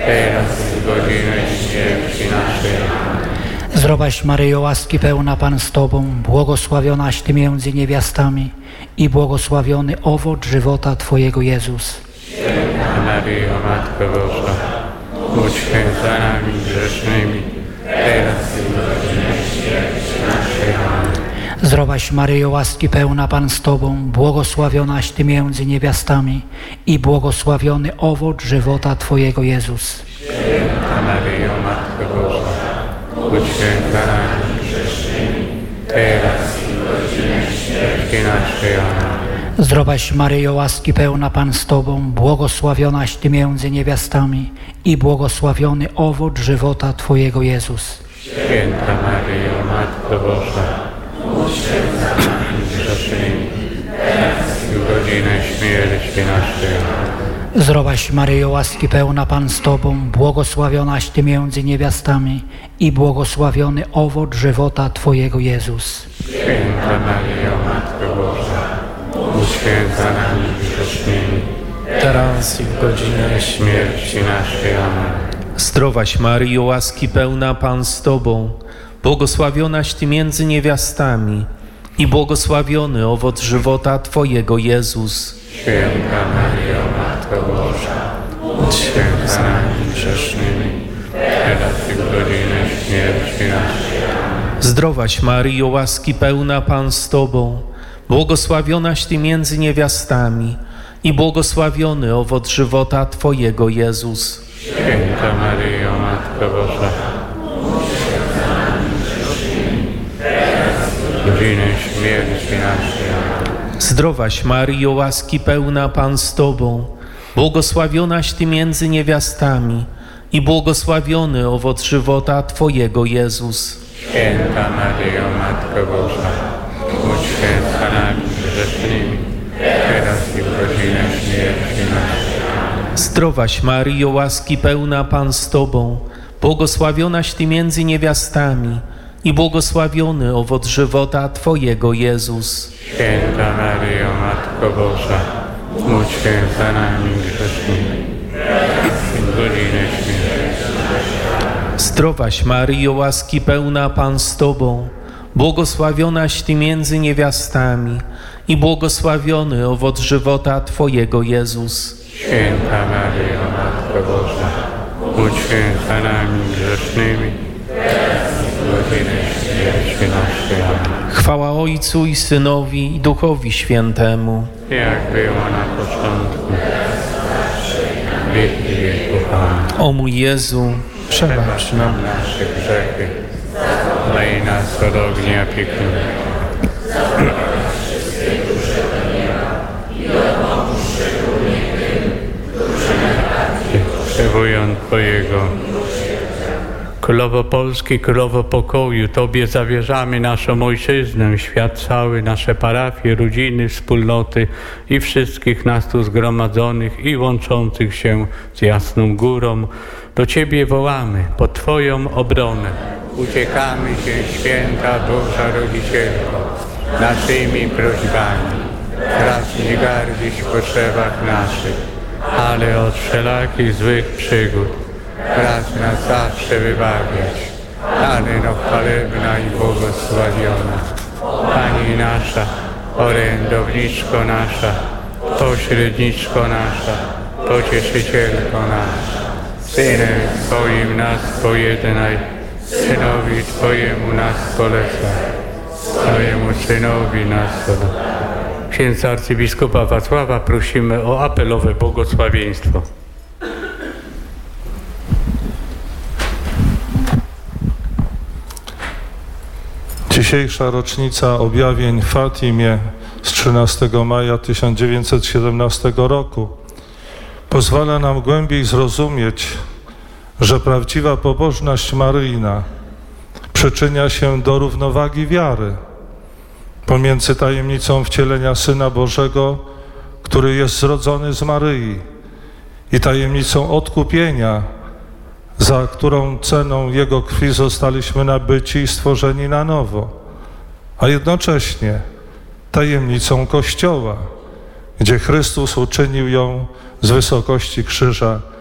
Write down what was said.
teraz i w godzinę śmierci naszej. Zdrowaś Maryjo, łaski pełna Pan z Tobą, błogosławionaś Ty między niewiastami i błogosławiony owoc żywota Twojego Jezus. Święta Maryjo, Matko Boża, módl się za nami grzesznymi, teraz i w godzinę śmierci naszej. Amen. Zdrowaś Maryjo, łaski pełna Pan z Tobą, błogosławionaś Ty między niewiastami i błogosławiony owoc żywota Twojego Jezus. Święta Maryjo, Matko Boża, módl się za nami grzesznymi, teraz i w godzinę śmierci naszej. Amen. Zdrowaś Maryjo, łaski pełna Pan z Tobą, błogosławionaś Ty między niewiastami i błogosławiony owoc żywota Twojego Jezus. Święta Maryjo, Matko Boża, módl się za nami grzesznymi, teraz i w godzinę śmierci naszej. Amen. Zdrowaś Maryjo, łaski pełna Pan z Tobą, błogosławionaś Ty między niewiastami i błogosławiony owoc żywota Twojego Jezus. Święta Maryjo, Matko Boża, módl się za nami grzesznymi, teraz i w godzinę śmierci naszej. Amen. Zdrowaś Maryjo, łaski pełna Pan z Tobą, błogosławionaś Ty między niewiastami i błogosławiony owoc żywota Twojego Jezus. Święta Maryjo, Matko Boża, módl się za nami grzesznymi, teraz i w godzinę śmierci naszej. Amen. Zdrowaś Maryjo, łaski pełna Pan z Tobą, błogosławionaś Ty między niewiastami i błogosławiony owoc żywota Twojego Jezus. Święta Maryjo, Matko Boża, módl się za nami grzesznymi, teraz i w godzinę śmierci naszej. Amen. Zdrowaś Maryjo, łaski pełna Pan z Tobą, błogosławionaś Ty między niewiastami i błogosławiony owoc żywota Twojego Jezus. Święta Maryjo, Matko Boża, módl się za nami grzesznymi, teraz i w godzinę śmierci naszej. Amen. Zdrowaś Maryjo, łaski pełna Pan z Tobą, błogosławionaś Ty między niewiastami i błogosławiony owoc żywota Twojego Jezus. Święta Maryjo, Matko Boża, módl się za nami grzesznymi, teraz i w godzinę śmierci naszej. Zdrowaś Maryjo, łaski pełna Pan z Tobą, błogosławionaś Ty między niewiastami i błogosławiony owoc żywota Twojego Jezus. Święta Maryjo, Matko Boża, módl się za nami grzesznymi, teraz i w godzinę śmierci naszej. Amen. Chwała Ojcu i Synowi i Duchowi Świętemu. Jak było na początku, w wieki wieków. Amen. O mój Jezu, przebacz nam. Nasze grzechy, lej nas od ognia piekielnego. Przywołując Twojego. Królowo Polski, Królowo Pokoju, Tobie zawierzamy naszą ojczyznę, świat cały, nasze parafie, rodziny, wspólnoty i wszystkich nas tu zgromadzonych i łączących się z Jasną Górą. Do Ciebie wołamy, pod Twoją obronę. Uciekamy Cię, Święta Boża Rodzicielko, naszymi prośbami. Racz nie gardzić w potrzebach naszych, ale od wszelakich złych przygód racz nas zawsze wybawiać. Panno chwalebna i błogosławiona, Pani nasza, orędowniczko nasza, pośredniczko nasza, pocieszycielko nasza. Synem Twoim nas pojednaj, Synowi Twojemu nas polecaj, Twojemu Synowi nas polecaj. Księdza arcybiskupa Wacława prosimy o apelowe błogosławieństwo. Dzisiejsza rocznica objawień w Fatimie z 13 maja 1917 roku pozwala nam głębiej zrozumieć, że prawdziwa pobożność maryjna przyczynia się do równowagi wiary pomiędzy tajemnicą wcielenia Syna Bożego, który jest zrodzony z Maryi, i tajemnicą odkupienia, za którą ceną Jego krwi zostaliśmy nabyci i stworzeni na nowo, a jednocześnie tajemnicą Kościoła, gdzie Chrystus uczynił ją z wysokości krzyża